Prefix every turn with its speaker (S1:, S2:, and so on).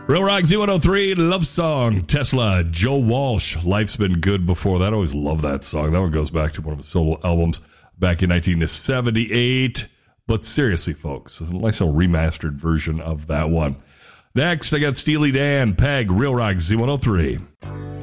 S1: Real Rock Z103, Love Song, Tesla, Joe Walsh. Life's Been Good before that. I always love that song. That one goes back to one of his solo albums back in 1978. But seriously, folks, a nice little remastered version of that one. Next, I got Steely Dan, Peg, Real Rock Z103.